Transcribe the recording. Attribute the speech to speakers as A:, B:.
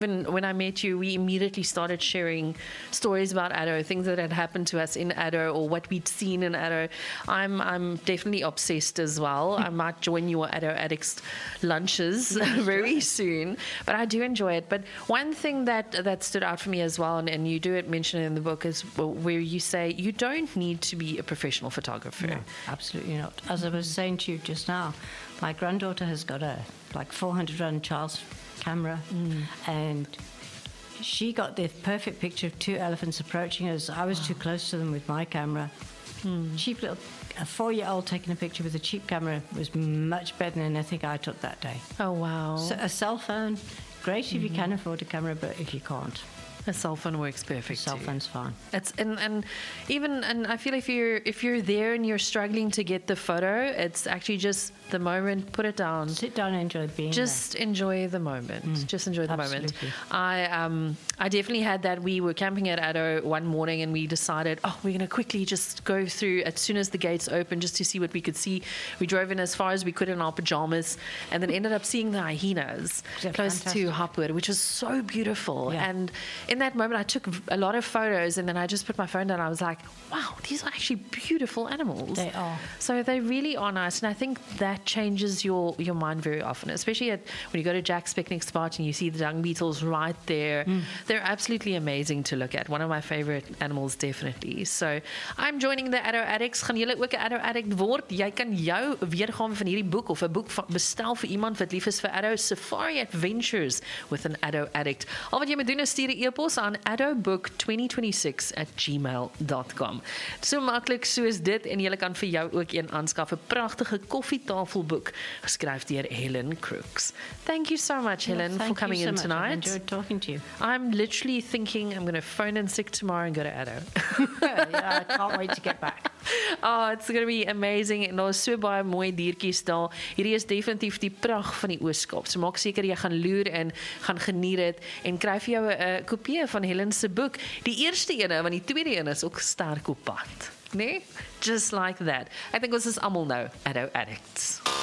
A: When I met you, we immediately started sharing stories about Addo, things that had happened to us in Addo or what we'd seen in Addo. I'm definitely obsessed as well. I might join your Addo Addicts lunches very soon, but I do enjoy it. But one thing that stood out for me as well, and you do mention it in the book, is where you say you don't need to be a professional photographer.
B: No, absolutely not. As I was saying to you just now, my granddaughter has got a 400-rand Charles camera, and she got the perfect picture of 2 elephants approaching us. I was too close to them with my camera. Cheap little, a 4-year-old taking a picture with a cheap camera was much better than anything I took that day.
A: Oh, wow.
B: So a cell phone, great if you can afford a camera, but if you can't,
A: a cell phone works perfect.
B: cell phone's fine.
A: It's and I feel if you're there and you're struggling to get the photo, it's actually just the moment. Put it down.
B: Sit down and enjoy being
A: just
B: there.
A: Enjoy the moment. Just enjoy the moment.
B: Absolutely.
A: I definitely had that. We were camping at Addo one morning and we decided, we're going to quickly just go through as soon as the gates opened just to see what we could see. We drove in as far as we could in our pajamas and then ended up seeing the hyenas close to Hopwood, which was so beautiful.
B: Yeah.
A: And in that moment, I took a lot of photos and then I just put my phone down. I was like, wow, these are actually beautiful animals.
B: They are.
A: So they really are nice. And I think that changes your mind very often, especially when you go to Jack's picnic spot and you see the dung beetles right there. They're absolutely amazing to look at. One of my favorite animals, definitely. So I'm joining the Addo Addicts. Gaan julle ook 'n Addo Addict word? Jy kan jou weergawe van hierdie boek of 'n boek bestel vir iemand wat lief is vir Addo. Safari Adventures with an Addo Addict. Al wat jy moet doen is stuur 'n e-pos aan addobook2026@gmail.com. So maklik soos dit en jy kan vir jou ook een aanskaf, 'n pragtige koffietafelboek geskryf deur Helen Crooks. Thank you so much, Helen, for coming in tonight.
B: I enjoyed talking to you.
A: I'm literally thinking I'm going to phone in sick tomorrow and go to Addo.
B: Yeah, I can't wait to get back.
A: Oh, it's going to be amazing. En daar's so baie mooi diertjies daar. Hierdie is definitief die pragt van die Oos-Kaap. So maak seker jy gaan loer en gaan geniet dit en kry vir jou 'n kopie van Helen se boek. Die eerste ene, want die tweede een is ook sterk op pad. Nee? Just like that. I think this is almal nou Addo Addicts.